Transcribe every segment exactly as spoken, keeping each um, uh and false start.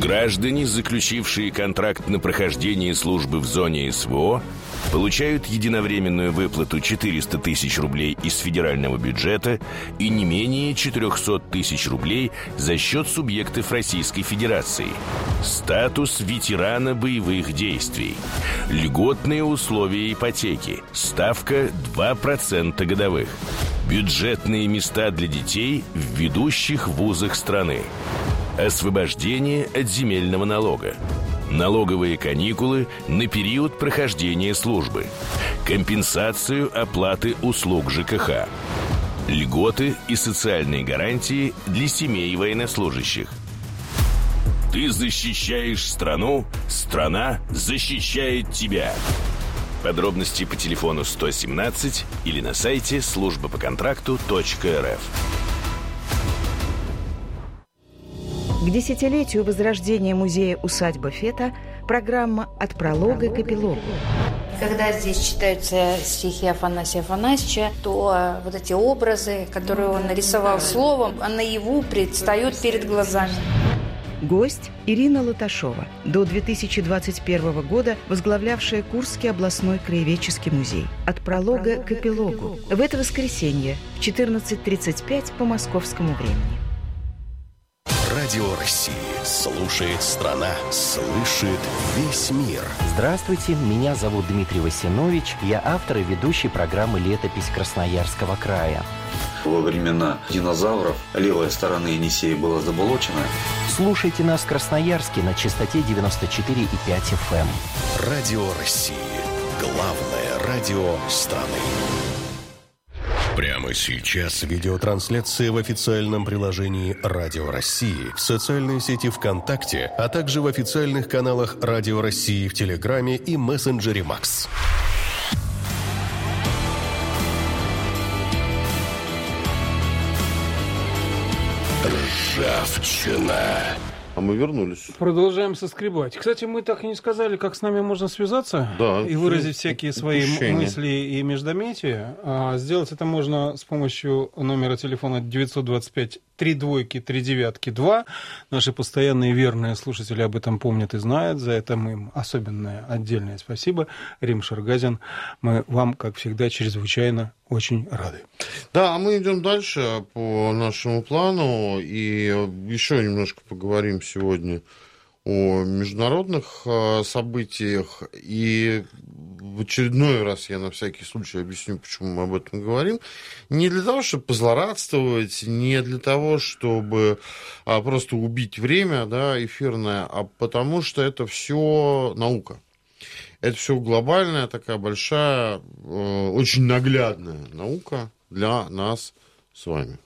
Граждане, заключившие контракт на прохождение службы в зоне СВО, получают единовременную выплату четыреста тысяч рублей из федерального бюджета и не менее четыреста тысяч рублей за счет субъектов Российской Федерации. Статус ветерана боевых действий. Льготные условия ипотеки. Ставка два процента годовых. Бюджетные места для детей в ведущих вузах страны. Освобождение от земельного налога. Налоговые каникулы на период прохождения службы. Компенсацию оплаты услуг ЖКХ. Льготы и социальные гарантии для семей военнослужащих. Ты защищаешь страну, страна защищает тебя. Подробности по телефону сто семнадцать или на сайте служба по контракту точка эр эф. К десятилетию возрождения музея-усадьба Фета программа «От пролога к эпилогу». Когда здесь читаются стихи Афанасия Афанасьевича, то вот эти образы, которые он нарисовал словом, наяву предстают перед глазами. Гость Ирина Латашова, до две тысячи двадцать первого года возглавлявшая Курский областной краеведческий музей. «От пролога к эпилогу». В это воскресенье в четырнадцать тридцать пять по московскому времени. Радио России. Слушает страна. Слышит весь мир. Здравствуйте, меня зовут Дмитрий Васинович. Я автор и ведущий программы «Летопись Красноярского края». Во времена динозавров левая сторона Енисея была заболочена. Слушайте нас в Красноярске на частоте девяносто четыре и пять эф эм. Радио России. Главное радио страны. Прямо сейчас видеотрансляция в официальном приложении «Радио России», в социальной сети ВКонтакте, а также в официальных каналах «Радио России» в Телеграме и мессенджере «Макс». Ржавчина. А мы вернулись. Продолжаем соскребать. Кстати, мы так и не сказали, как с нами можно связаться, да, и выразить всякие свои упущение. мысли и междометия. А сделать это можно с помощью номера телефона девятьсот двадцать пять три двойки три девятки два. Наши постоянные верные слушатели об этом помнят и знают. За это мы им особенное отдельное спасибо. Рим Шаргазин, мы вам, как всегда, чрезвычайно очень рады. Да, а мы идем дальше по нашему плану и еще немножко поговорим сегодня о международных событиях. И в очередной раз я на всякий случай объясню, почему мы об этом говорим. Не для того, чтобы позлорадствовать, не для того, чтобы а, просто убить время, да, эфирное, а потому что это все наука. Это все глобальная, такая большая, э, очень наглядная наука для нас с вами.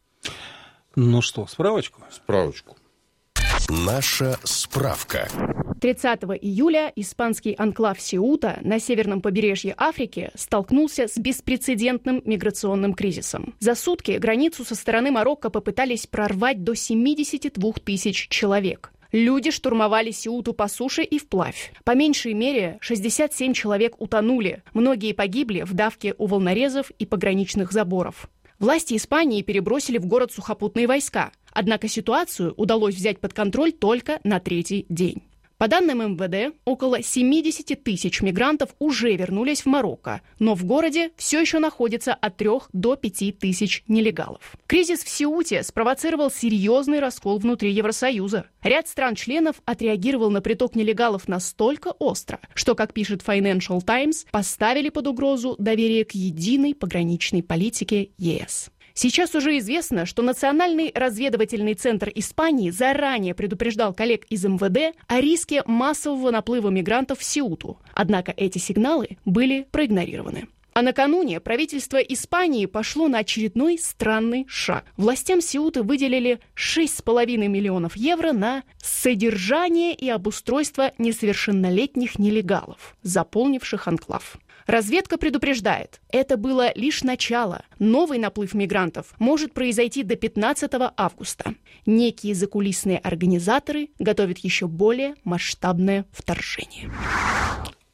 Ну что, справочку? Справочку. Наша справка. тридцатого июля испанский анклав Сеута на северном побережье Африки столкнулся с беспрецедентным миграционным кризисом. За сутки границу со стороны Марокко попытались прорвать до семьдесят два тысяч человек. Люди штурмовали Сеуту по суше и вплавь. По меньшей мере шестьдесят семь человек утонули. Многие погибли в давке у волнорезов и пограничных заборов. Власти Испании перебросили в город сухопутные войска. Однако ситуацию удалось взять под контроль только на третий день. По данным эм вэ дэ, около семьдесят тысяч мигрантов уже вернулись в Марокко, но в городе все еще находится от трёх до пяти тысяч нелегалов. Кризис в Сеуте спровоцировал серьезный раскол внутри Евросоюза. Ряд стран-членов отреагировал на приток нелегалов настолько остро, что, как пишет Financial Times, поставили под угрозу доверие к единой пограничной политике е эс. Сейчас уже известно, что Национальный разведывательный центр Испании заранее предупреждал коллег из эм вэ дэ о риске массового наплыва мигрантов в Сеуту. Однако эти сигналы были проигнорированы. А накануне правительство Испании пошло на очередной странный шаг. Властям Сеуты выделили шесть с половиной миллионов евро на содержание и обустройство несовершеннолетних нелегалов, заполнивших анклав. Разведка предупреждает, это было лишь начало. Новый наплыв мигрантов может произойти до пятнадцатого августа. Некие закулисные организаторы готовят еще более масштабное вторжение.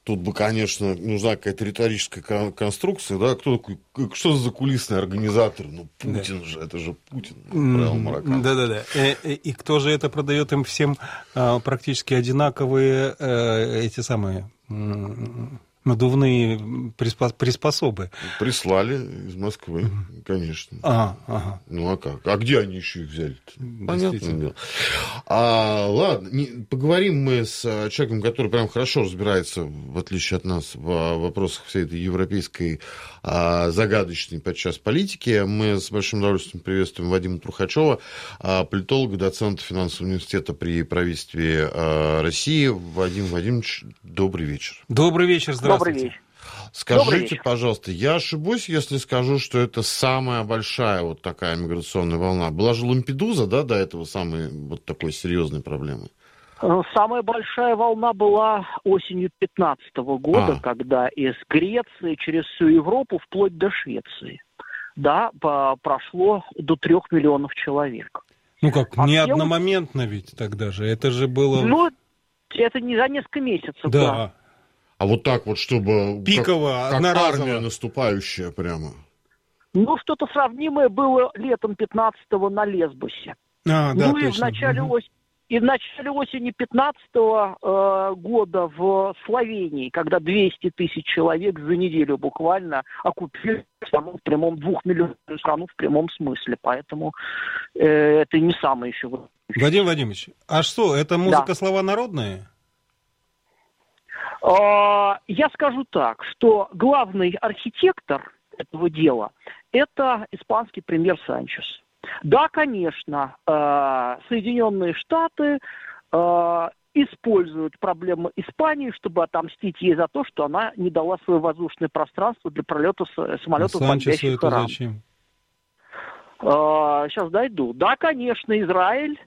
Тут бы, конечно, нужна какая-то риторическая конструкция, да, кто такой, что за закулисный организатор? Ну, Путин да. же, это же Путин. Mm-hmm. Да-да-да. И, и кто же это продает им всем а, практически одинаковые а, эти самые... надувные приспособы. Прислали из Москвы, mm-hmm. конечно. А, ага. Ну а как? А где они еще их взяли-то? Понятное дело. А, ладно, не, поговорим мы с человеком, который прям хорошо разбирается, в отличие от нас, в вопросах всей этой европейской а, загадочной подчас политики. Мы с большим удовольствием приветствуем Вадима Трухачева, а, политолога, доцента финансового университета при правительстве а, России. Вадим Вадимович, добрый вечер. Добрый вечер, здравствуйте. Добрый вечер. Скажите, пожалуйста, я ошибусь, если скажу, что это самая большая вот такая миграционная волна? Была же Лампедуза, да, до этого самой вот такой серьезной проблемы? Самая большая волна была осенью пятнадцатого года, а. когда из Греции через всю Европу вплоть до Швеции, да, по, прошло до трех миллионов человек. Ну как, а не все... одномоментно ведь тогда же, это же было... Ну, это не за несколько месяцев, да. Да. А вот так вот, чтобы... Пиково, как, как армия наступающая прямо. Ну, что-то сравнимое было летом пятнадцатого на Лесбосе. А, да, ну, точно. и в начале, угу. ос... и в начале осени пятнадцатого э, года в Словении, когда двести тысяч человек за неделю буквально оккупировали страну в прямом, двухмиллионную страну в прямом смысле. Поэтому э, это не самое еще... Вадим Вадимович, а что, это музыка да. слова народные? Я скажу так, что главный архитектор этого дела – это испанский премьер Санчес. Да, конечно, Соединенные Штаты используют проблему Испании, чтобы отомстить ей за то, что она не дала свое воздушное пространство для пролета самолетов, бомбящих Иран. Зачем? Сейчас дойду. Да, конечно, Израиль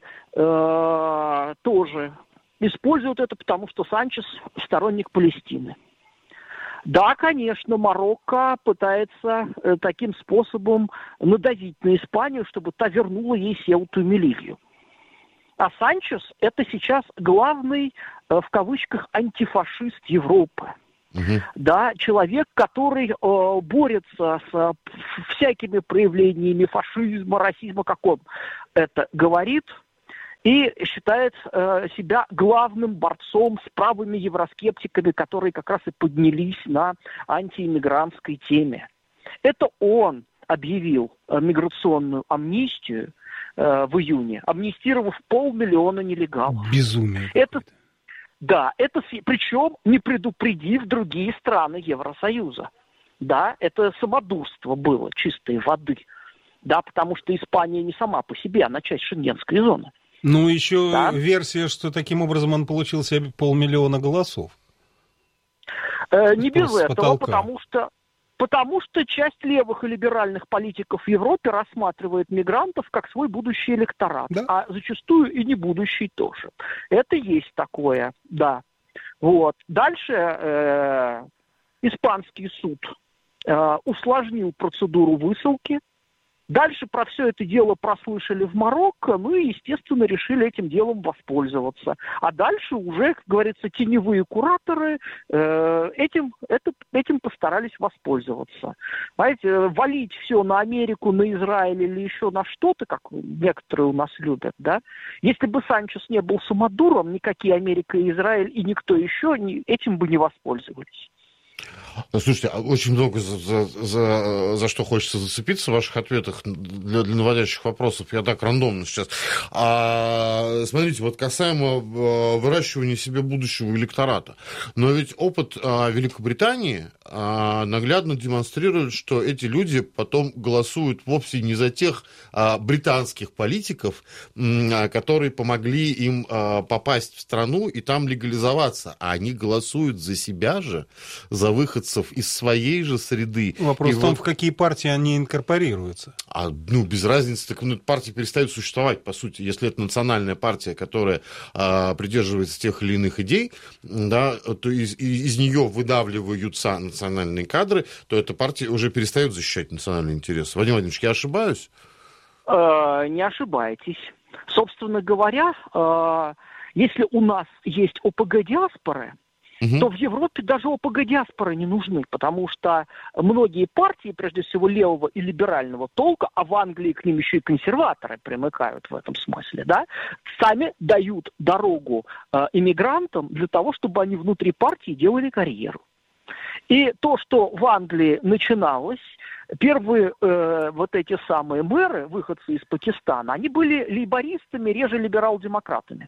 тоже используют это, потому что Санчес сторонник Палестины. Да, конечно, Марокко пытается э, таким способом надавить на Испанию, чтобы та вернула ей Сеуту и Мелилью. А Санчес – это сейчас главный, э, в кавычках, антифашист Европы. Угу. Да, человек, который э, борется с э, всякими проявлениями фашизма, расизма, как он это говорит, и считает э, себя главным борцом с правыми евроскептиками, которые как раз и поднялись на антииммигрантской теме. Это он объявил э, миграционную амнистию э, в июне, амнистировав полмиллиона нелегалов. Безумие. Это, да, это, причем не предупредив другие страны Евросоюза. Да, это самодурство было чистой воды. Да, потому что Испания не сама по себе, она часть Шенгенской зоны. Ну, еще да? версия, что таким образом он получил себе полмиллиона голосов. Э, не без этого, потому что, потому что часть левых и либеральных политиков в Европе рассматривает мигрантов как свой будущий электорат, да? А зачастую и не будущий тоже. Это есть такое, да. Вот. Дальше э, испанский суд э, усложнил процедуру высылки. Дальше про все это дело прослышали в Марокко, ну и, естественно, решили этим делом воспользоваться. А дальше уже, как говорится, теневые кураторы э, этим, это, этим постарались воспользоваться. Знаете, валить все на Америку, на Израиль или еще на что-то, как некоторые у нас любят, да? Если бы Санчес не был самодуром, никакие Америка и Израиль и никто еще этим бы не воспользовались. Слушайте, очень много за, за, за, за что хочется зацепиться в ваших ответах для, для наводящих вопросов. Я так рандомно сейчас. А, смотрите, вот касаемо выращивания себе будущего электората. Но ведь опыт а, Великобритании а, наглядно демонстрирует, что эти люди потом голосуют вовсе не за тех а, британских политиков, а, которые помогли им а, попасть в страну и там легализоваться, а они голосуют за себя же, за выходцев из своей же среды. Вопрос и в том, вот... в какие партии они инкорпорируются. А, ну, без разницы, так ну, партия перестает существовать, по сути. Если это национальная партия, которая а, придерживается тех или иных идей, да, то из, из нее выдавливаются национальные кадры, то эта партия уже перестает защищать национальные интересы. Вадим Владимирович, я ошибаюсь? Э, не ошибаетесь. Собственно говоря, э, если у нас есть ОПГ-диаспоры, угу. то в Европе даже ОПГ-диаспоры не нужны, потому что многие партии, прежде всего левого и либерального толка, а в Англии к ним еще и консерваторы примыкают в этом смысле, да, сами дают дорогу э, иммигрантам для того, чтобы они внутри партии делали карьеру. И то, что в Англии начиналось, первые э, вот эти самые мэры, выходцы из Пакистана, они были лейбористами, реже либерал-демократами.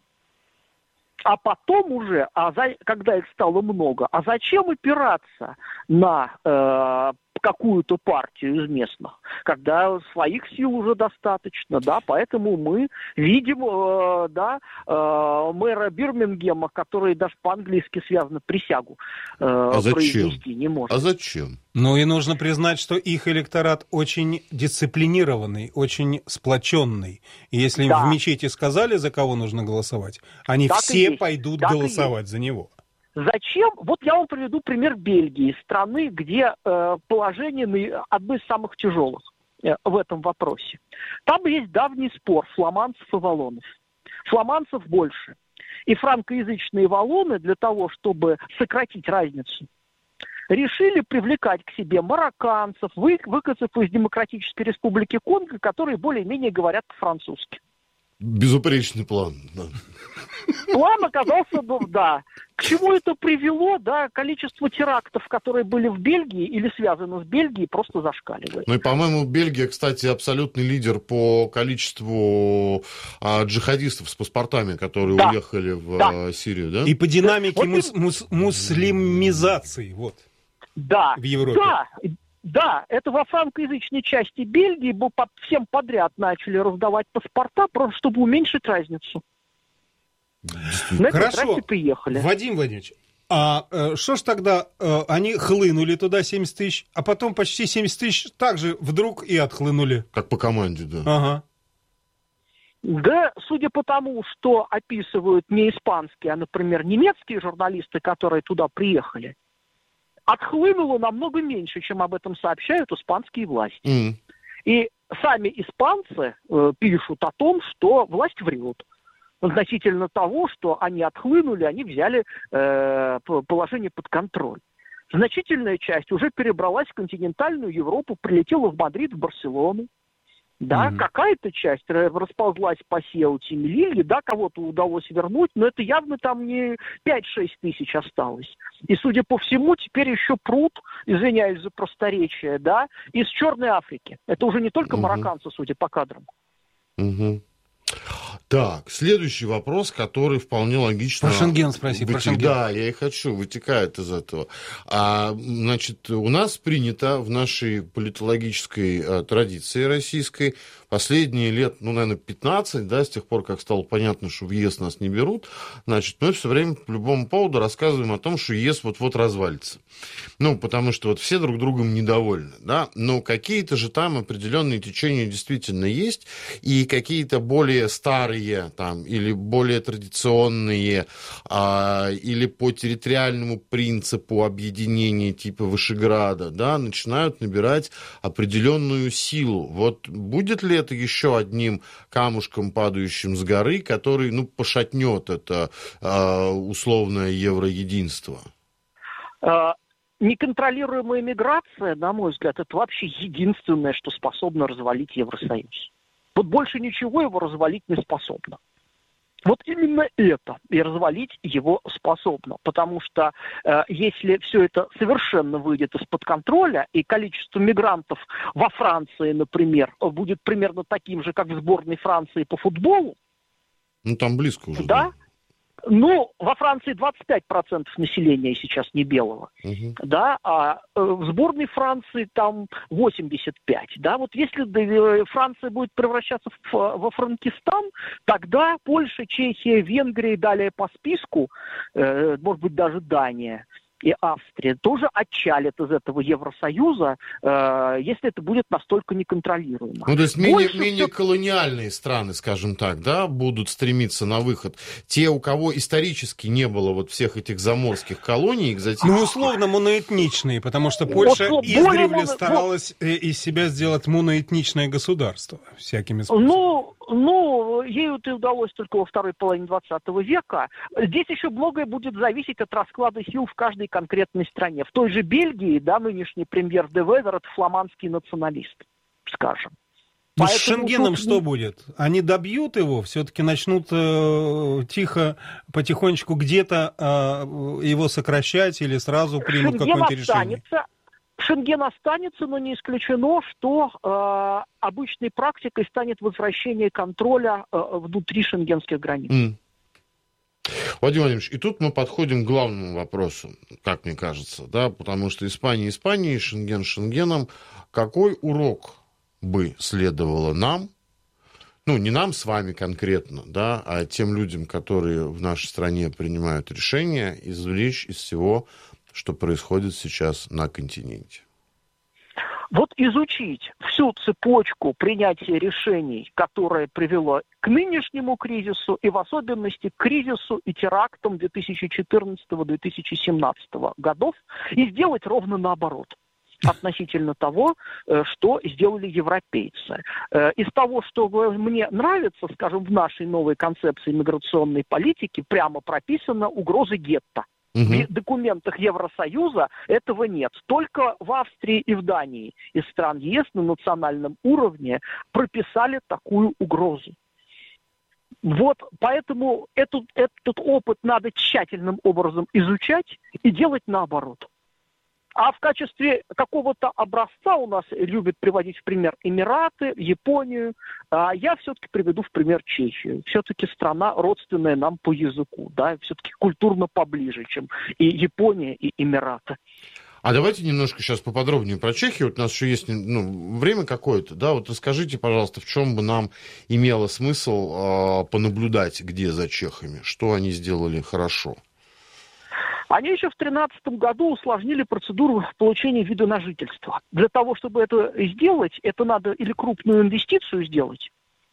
А потом уже, а за, когда их стало много, а зачем опираться на э, какую-то партию из местных, когда своих сил уже достаточно, да, поэтому мы видим, э, да, э, мэра Бирмингема, который даже по-английски связано присягу э, а произнести не может. А зачем? Ну и нужно признать, что их электорат очень дисциплинированный, очень сплоченный. И если да. им в мечети сказали, за кого нужно голосовать, они так все пойдут так голосовать за него. Зачем? Вот я вам приведу пример Бельгии, страны, где э, положение одно из самых тяжелых э, в этом вопросе. Там есть давний спор фламандцев и валлонов. Фламандцев больше. И франкоязычные валлоны для того, чтобы сократить разницу, решили привлекать к себе марокканцев, вы, выходцев из Демократической Республики Конго, которые более-менее говорят по-французски. Безупречный план. Да. План оказался, да. К чему это привело, да, количество терактов, которые были в Бельгии или связаны с Бельгией, просто зашкаливает. Ну и, по-моему, Бельгия, кстати, абсолютный лидер по количеству а, джихадистов с паспортами, которые да. уехали в да. Сирию, да? И по динамике вот мус- мус- муслимизации, вот. Да. В Европе. Да. Да, это во франкоязычной части Бельгии всем подряд начали раздавать паспорта, просто чтобы уменьшить разницу. На Хорошо. Приехали. Вадим Владимирович, а э, что ж тогда э, они хлынули туда семьдесят тысяч, а потом почти семьдесят тысяч также вдруг и отхлынули? Как по команде, да. Ага. Да, судя по тому, что описывают не испанские, а, например, немецкие журналисты, которые туда приехали, отхлынуло намного меньше, чем об этом сообщают испанские власти. Mm. И сами испанцы э, пишут о том, что власть врет. Относительно того, что они отхлынули, они взяли э, положение под контроль. Значительная часть уже перебралась в континентальную Европу, прилетела в Мадрид, в Барселону. Да, mm-hmm. какая-то часть расползлась по Сеуте, Мелилье, да, кого-то удалось вернуть, но это явно там не пять-шесть тысяч осталось. И, судя по всему, теперь еще пруд, извиняюсь за просторечие, да, из Черной Африки. Это уже не только mm-hmm. марокканцы, судя по кадрам. Mm-hmm. Так, следующий вопрос, который вполне логично... Про Шенген спроси, вытек... про Шенген. Да, я и хочу, вытекает из этого. А, значит, у нас принято в нашей политологической а, традиции российской последние лет, ну, наверное, пятнадцать, да, с тех пор, как стало понятно, что в ЕС нас не берут, значит, мы все время по любому поводу рассказываем о том, что ЕС вот-вот развалится. Ну, потому что вот все друг другом недовольны, да, но какие-то же там определенные течения действительно есть, и какие-то более старые там, или более традиционные, а, или по территориальному принципу объединения типа Вышеграда, да, начинают набирать определенную силу. Вот будет ли это еще одним камушком, падающим с горы, который, ну, пошатнет это а, условное евроединство? Неконтролируемая миграция, на мой взгляд, это вообще единственное, что способно развалить Евросоюз. Вот больше ничего его развалить не способно. Вот именно это и развалить его способно. Потому что э, если все это совершенно выйдет из-под контроля, и количество мигрантов во Франции, например, будет примерно таким же, как в сборной Франции по футболу. Ну, там близко уже. Да. да. Ну, во Франции двадцать пять процентов населения сейчас не белого, uh-huh. да, а э, в сборной Франции там восемьдесят пять процентов, да, вот если э, Франция будет превращаться в, во Франкистан, тогда Польша, Чехия, Венгрия, далее по списку, э, может быть, даже Дания и Австрия тоже отчалят из этого Евросоюза, э, если это будет настолько неконтролируемо. Ну, то есть менее, менее все... колониальные страны, скажем так, да, будут стремиться на выход. Те, у кого исторически не было вот всех этих заморских колоний экзотических. Ну, условно, моноэтничные, потому что Польша вот, издревле моно... старалась вот... из себя сделать моноэтничное государство всякими способами. Ну, Ну, ей это удалось только во второй половине двадцатого века. Здесь еще многое будет зависеть от расклада сил в каждой конкретной стране. В той же Бельгии, да, нынешний премьер де Везер – это фламандский националист, скажем. Ну, с Шенгеном тут... что будет? Они добьют его? Все-таки начнут э, тихо, потихонечку где-то э, его сокращать или сразу примут Шенген какое-то останется. решение? Шенген останется, но не исключено, что э, обычной практикой станет возвращение контроля э, внутри шенгенских границ. Mm. Владимир Владимирович, и тут мы подходим к главному вопросу, как мне кажется, да, потому что Испания Испания, Шенген Шенгеном. Какой урок бы следовало нам, ну, не нам с вами конкретно, да, а тем людям, которые в нашей стране принимают решения, извлечь из всего, что происходит сейчас на континенте? Вот изучить всю цепочку принятия решений, которая привела к нынешнему кризису, и в особенности к кризису и терактам две тысячи четырнадцатого - две тысячи семнадцатого годов, и сделать ровно наоборот относительно того, что сделали европейцы. Из того, что мне нравится, скажем, в нашей новой концепции миграционной политики, прямо прописана угроза гетто. Угу. В документах Евросоюза этого нет. Только в Австрии и в Дании из стран ЕС на национальном уровне прописали такую угрозу. Вот, поэтому этот, этот опыт надо тщательным образом изучать и делать наоборот. А в качестве какого-то образца у нас любят приводить в пример Эмираты, Японию. А я все-таки приведу в пример Чехию. Все-таки страна, родственная нам по языку, да, все-таки культурно поближе, чем и Япония, и Эмираты. А давайте немножко сейчас поподробнее про Чехию. Вот у нас еще есть, ну, время какое-то, да, вот расскажите, пожалуйста, в чем бы нам имело смысл э, понаблюдать, где за чехами, что они сделали хорошо? Они еще в две тысячи тринадцатом году усложнили процедуру получения вида на жительство. Для того, чтобы это сделать, это надо или крупную инвестицию сделать.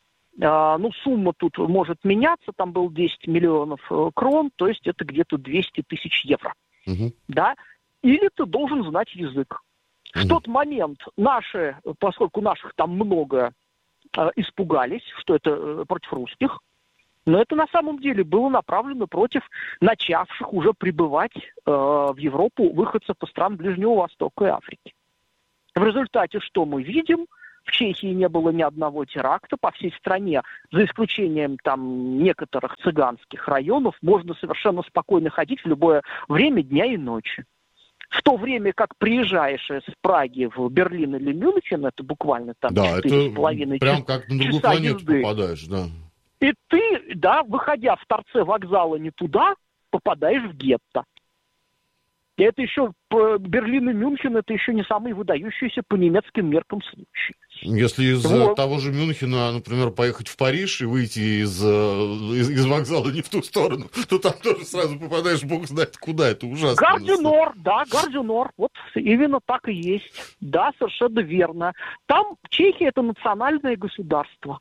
А, ну, сумма тут может меняться, там было десять миллионов крон, то есть это где-то двести тысяч евро. Угу. Да? Или ты должен знать язык. Угу. В тот момент наши, поскольку наших там много, испугались, что это против русских. Но это на самом деле было направлено против начавших уже прибывать э, в Европу выходцев из стран Ближнего Востока и Африки. В результате что мы видим? В Чехии не было ни одного теракта. По всей стране, за исключением там некоторых цыганских районов, можно совершенно спокойно ходить в любое время дня и ночи. В то время как приезжаешь из Праги в Берлин или Мюнхен, это буквально там четыре с половиной часа. Да, это прям как на другую планету попадаешь, да. И ты, да, выходя в торце вокзала не туда, попадаешь в гетто. И это еще, Берлин и Мюнхен, это еще не самый выдающийся по немецким меркам случай. Если из вот. того же Мюнхена, например, поехать в Париж и выйти из, из, из вокзала не в ту сторону, то там тоже сразу попадаешь, бог знает куда, это ужасно. Гардюнор, да, Гардюнор, вот именно так и есть. Да, совершенно верно. Там Чехия – это национальное государство.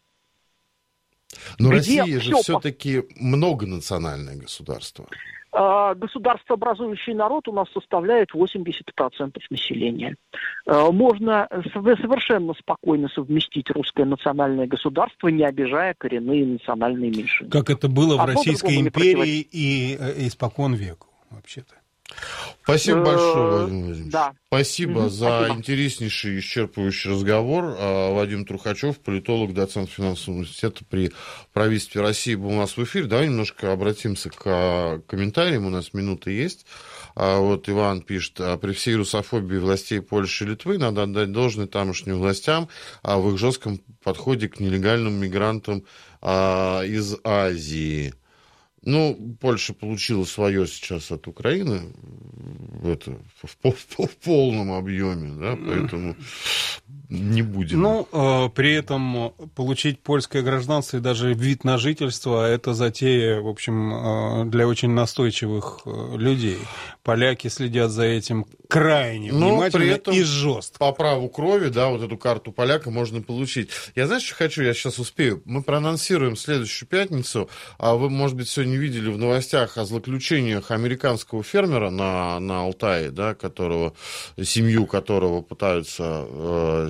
Но Россия же все все-таки по... многонациональное государство. Государство, образующий народ, у нас составляет восемьдесят процентов населения. Можно совершенно спокойно совместить русское национальное государство, не обижая коренные национальные меньшинства. Как это было в Одно Российской империи и испокон веку, вообще-то. Спасибо большое, Владимир Владимирович. Да. Спасибо угу, за спасибо. Интереснейший, исчерпывающий разговор. Владимир Трухачев, политолог, доцент финансового университета при правительстве России, был у нас в эфире. Давай немножко обратимся к комментариям. У нас минута есть. Вот Иван пишет: при всей русофобии властей Польши и Литвы надо отдать должное тамошним властям в их жестком подходе к нелегальным мигрантам из Азии. Ну, Польша получила свое сейчас от Украины это, в, в, в полном объеме, да, поэтому не будем. Ну, э, при этом получить польское гражданство и даже вид на жительство – это затея, в общем, э, для очень настойчивых э, людей. Поляки следят за этим крайне Но внимательно при этом и жестко. По праву крови, да, вот эту карту поляка можно получить. Я, знаешь, что хочу? Я сейчас успею. Мы проанонсируем следующую пятницу, а вы, может быть, сегодня видели в новостях о злоключениях американского фермера на, на Алтае, да, которого, семью которого пытаются э,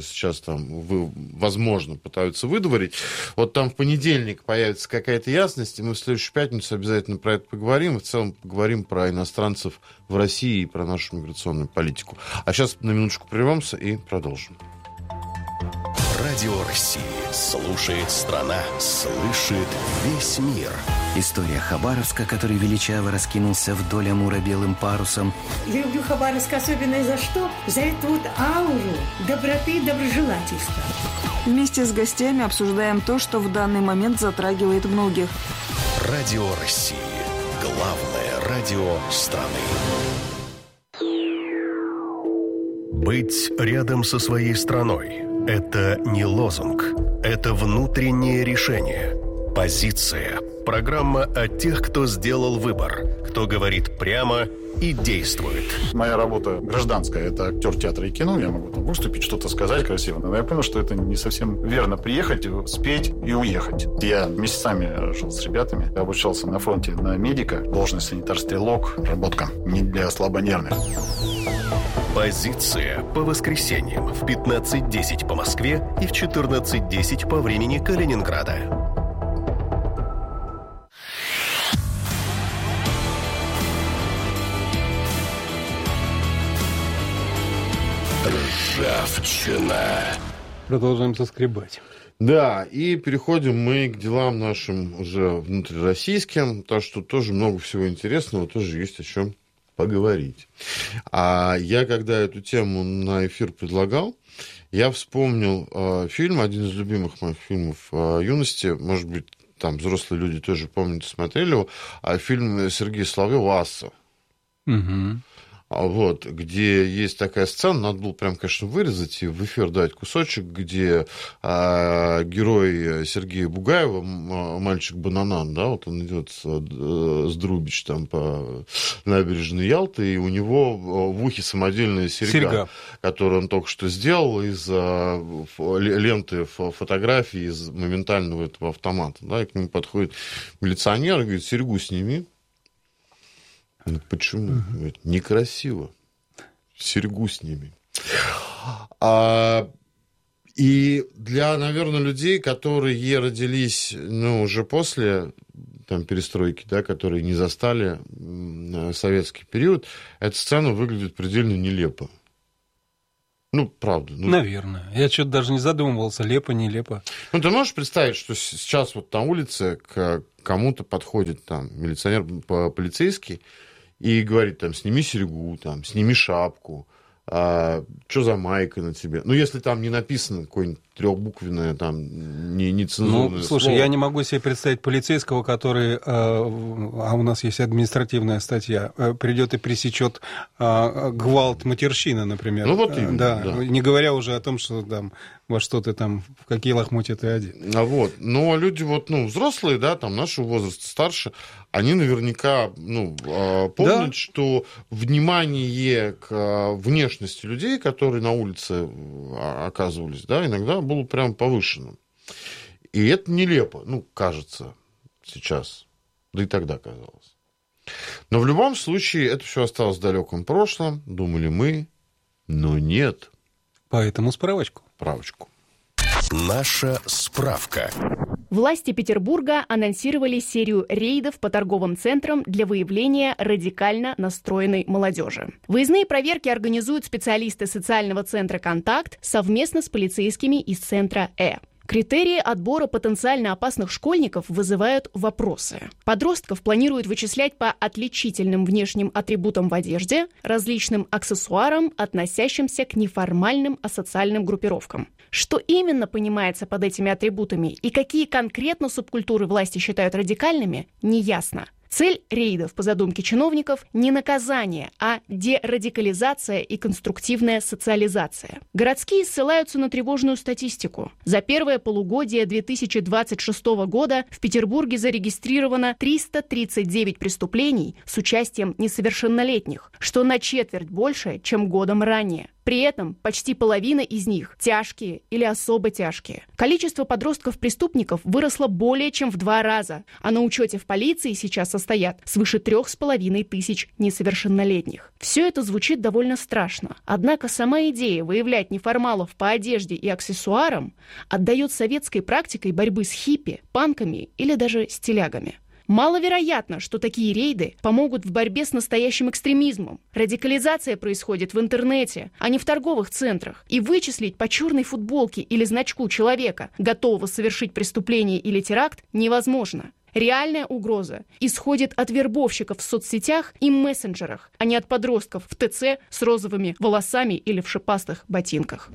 сейчас там, вы, возможно, пытаются выдворить. Вот там в понедельник появится какая-то ясность, и мы в следующую пятницу обязательно про это поговорим. И в целом поговорим про иностранцев в России и про нашу миграционную политику. А сейчас на минуточку прервемся и продолжим. Радио России. Слушает страна. Слышит весь мир. История Хабаровска, который величаво раскинулся вдоль Амура белым парусом. Я люблю Хабаровск особенно за что? За эту вот ауру доброты и доброжелательства. Вместе с гостями обсуждаем то, что в данный момент затрагивает многих. Радио России. Главное радио страны. Быть рядом со своей страной – это не лозунг, это внутреннее решение, позиция. Программа о тех, кто сделал выбор, кто говорит прямо и действует. Моя работа гражданская, это актер театра и кино, я могу там выступить, что-то сказать красиво, но я понял, что это не совсем верно приехать, спеть и уехать. Я месяцами жил с ребятами, я обучался на фронте на медика, должность санитар-стрелок, работка не для слабонервных. Позиция по воскресеньям в пятнадцать десять по Москве и в четырнадцать десять по времени Калининграда. Ржавчина. Продолжаем соскребать. Да, и переходим мы к делам нашим уже внутрироссийским, потому что тоже много всего интересного, тоже есть о чем поговорить. А я, когда эту тему на эфир предлагал, я вспомнил э, фильм, один из любимых моих фильмов э, юности, может быть, там взрослые люди тоже помнят, смотрели его, а фильм Сергея Соловьева «Асса». Угу. Вот, где есть такая сцена, надо было прям, конечно, вырезать и в эфир дать кусочек, где а, герой Сергея Бугаева, мальчик Бананан, да, вот он идет с, с Друбич там по набережной Ялты, и у него в ухе самодельная серьга, серьга. которую он только что сделал из а, ленты фотографий из моментального этого автомата, да, и к нему подходит милиционер и говорит: серьгу сними. Ну, почему? Uh-huh. Это некрасиво. Серьгу сними. А, и для, наверное, людей, которые родились, ну, уже после там, перестройки, да, которые не застали советский период, эта сцена выглядит предельно нелепо. Ну, правда. Ну... Наверное. Я что-то даже не задумывался, лепо, нелепо. Ну, ты можешь представить, что сейчас вот на улице к кому-то подходит там милиционер, полицейский, и говорит, там, сними серьгу, там, сними шапку, а, что за майка на тебе? Ну, если там не написано какое-нибудь трехбуквенное, там, не, не цензурное Ну, слушай, слово. Я не могу себе представить полицейского, который, а у нас есть административная статья, придет и пресечет гвалт матерщины, например. Ну, вот именно, да, да. Не говоря уже о том, что там, во что ты там, в какие лохмотья ты одет. А вот, но люди вот, ну, взрослые, да, там, нашего возраста, старше, они наверняка, ну, помнят, да? что внимание к внешности людей, которые на улице оказывались, да, иногда было прям повышенным. И это нелепо, ну, кажется, сейчас. Да и тогда казалось. Но в любом случае это все осталось в далеком прошлом, думали мы, но нет. Поэтому справочку. Справочку. Наша справка. Власти Петербурга анонсировали серию рейдов по торговым центрам для выявления радикально настроенной молодежи. Выездные проверки организуют специалисты социального центра «Контакт» совместно с полицейскими из центра «Э». Критерии отбора потенциально опасных школьников вызывают вопросы. Подростков планируют вычислять по отличительным внешним атрибутам в одежде, различным аксессуарам, относящимся к неформальным асоциальным группировкам. Что именно понимается под этими атрибутами и какие конкретно субкультуры власти считают радикальными, неясно. Цель рейдов, по задумке чиновников, не наказание, а дерадикализация и конструктивная социализация. Городские ссылаются на тревожную статистику. За первое полугодие две тысячи двадцать шестого года в Петербурге зарегистрировано триста тридцать девять преступлений с участием несовершеннолетних, что на четверть больше, чем годом ранее. При этом почти половина из них тяжкие или особо тяжкие. Количество подростков-преступников выросло более чем в два раза, а на учете в полиции сейчас состоят свыше трех с половиной тысяч несовершеннолетних. Все это звучит довольно страшно. Однако сама идея выявлять неформалов по одежде и аксессуарам отдает советской практикой борьбы с хиппи, панками или даже стилягами. Маловероятно, что такие рейды помогут в борьбе с настоящим экстремизмом. Радикализация происходит в интернете, а не в торговых центрах. И вычислить по черной футболке или значку человека, готового совершить преступление или теракт, невозможно. Реальная угроза исходит от вербовщиков в соцсетях и мессенджерах, а не от подростков в ТЦ с розовыми волосами или в шипастых ботинках.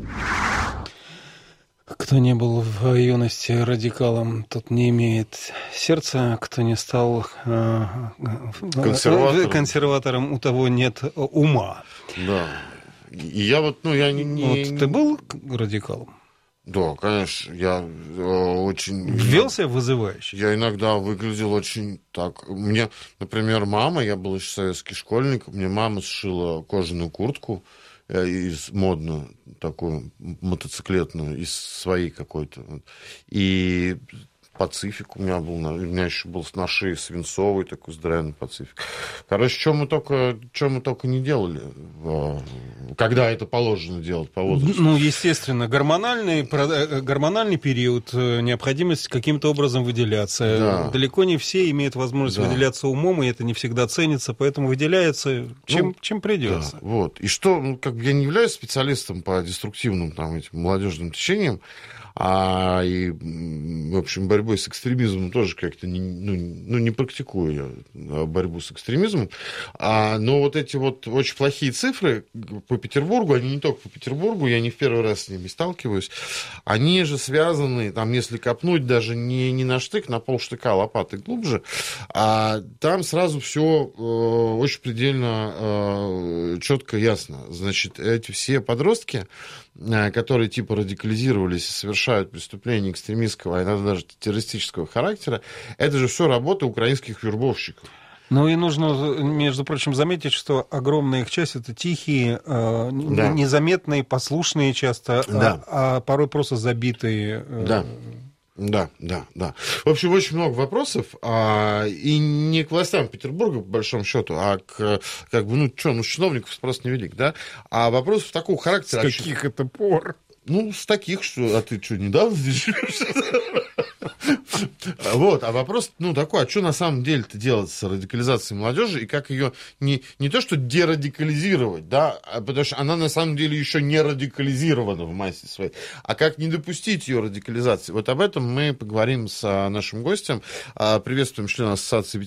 Кто не был в юности радикалом, тот не имеет сердца. Кто не стал э, консерватором. консерватором, у того нет ума. Да. И я вот, ну, я не... не... Вот ты был радикалом? Да, конечно, я э, очень... Вел себя вызывающе? Я иногда выглядел очень так... Мне, например, мама, я был еще советский школьник, мне мама сшила кожаную куртку, из модную, такую мотоциклетную, из своей какой-то. И Пацифик у меня был, у меня еще был на шее свинцовый такой здоровенный Пацифик. Короче, что мы только, что мы только не делали, когда это положено делать по возрасту. Ну, естественно, гормональный, гормональный период, необходимость каким-то образом выделяться. Да. Далеко не все имеют возможность да. выделяться умом, и это не всегда ценится, поэтому выделяется чем, ну, чем придется. Да, вот. И что, ну, как бы я не являюсь специалистом по деструктивным там, этим молодежным течениям, а и, в общем, борьбой с экстремизмом тоже как-то не, ну, ну, не практикую я борьбу с экстремизмом. А, но вот эти вот очень плохие цифры по Петербургу, они не только по Петербургу, я не в первый раз с ними сталкиваюсь, они же связаны, там, если копнуть даже не, не на штык, на полштыка лопаты глубже, а там сразу все э, очень предельно э, четко ясно. Значит, эти все подростки, которые типа радикализировались и совершают преступления экстремистского, а иногда даже террористического характера, это же все работа украинских вербовщиков. Ну и нужно, между прочим, заметить, что огромная их часть — это тихие, э, да. незаметные, послушные часто, да. а, а порой просто забитые. Э, да. Да, да, да. В общем, очень много вопросов, а, и не к властям Петербурга, по большому счету, а к, как бы, ну, что, ну, чиновников спрос невелик, да, а вопросов такого характера... С каких это пор? Ну, с таких, что... А ты что, недавно здесь живешь? Вот, а вопрос, ну, такой, а что на самом деле-то делать с радикализацией молодежи, и как ее не, не то что дерадикализировать, да, а потому что она на самом деле еще не радикализирована в массе своей, а как не допустить ее радикализации. Вот об этом мы поговорим с нашим гостем. Приветствуем члена Ассоциации